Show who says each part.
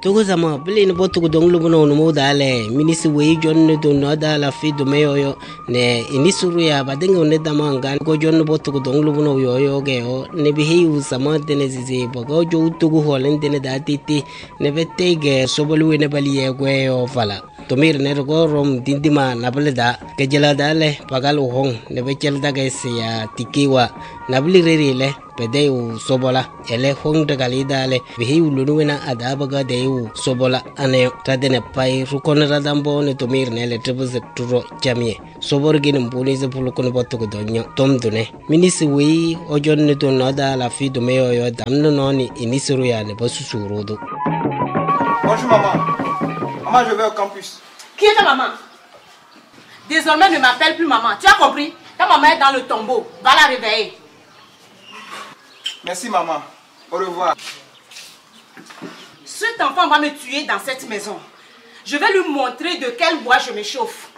Speaker 1: Togozama, Billy Botu don't look no modale, Minister Way John do not la feed do mayo, ne inisuria, but then on Nedaman, go John Botu don't look no yo geo, never he was a mountain as is a bogojo to go Holland in that titi, never take a sobolu in a balia way or fala. Tomir Nergo Rom Dindima Nabaleda, Kajala Dale, Pagalo Hong, never Cheldagesia, Tikiwa, Nabli Rile, Pedeu, Sobola, Ele Hong de Galidale, Vihu Lunuina Adabaga Deu, Sobola, Ane, Tadene Pai, Rukonaradambo, Tomir Nele, Tribus Turo, Jamie, Soborgin Punis, Pulukon Botogodonio, Tom Dune, Ministry Way, Ojon Netonada, La Fi Domeo, Damnoni, Inisuria, Nebosurudo.
Speaker 2: Bonjour maman. Maman, je vais au campus.
Speaker 3: Qui est ta maman? Désormais, ne m'appelle plus maman. Tu as compris? Ta maman est dans le tombeau. Va la réveiller.
Speaker 2: Merci maman. Au revoir.
Speaker 3: Cet enfant va me tuer dans cette maison. Je vais lui montrer de quel bois je me chauffe.